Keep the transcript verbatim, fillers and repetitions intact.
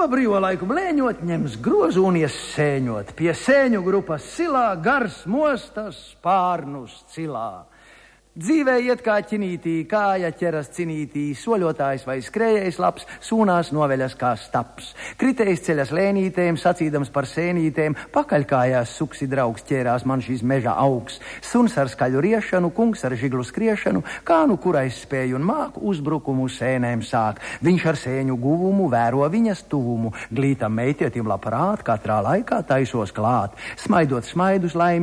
To brīvo laiku blēņot, ņems grozu un ies sēņot. Pie sēņu grupas silā, gars mostas, spārnus cilā. Dzīvē iet kā ķinītī, kāja ķeras cinītī, soļotājs vai skrējējs labs, sūnās noveļas kā staps. Kritējs ceļas lēnītēm, sacīdams par sēnītēm, pakaļkājās suksi draugs ķērās man šīs meža augs. Suns ar skaļu riešanu, kungs ar žiglu skriešanu, kā nu kurais spēj un māk, uzbrukumu sēnēm sāk. Viņš ar sēņu guvumu vēro viņas tuvumu, glītam meitietim labprāt, katrā laikā taisos klāt. Smaidot smaidus laimi.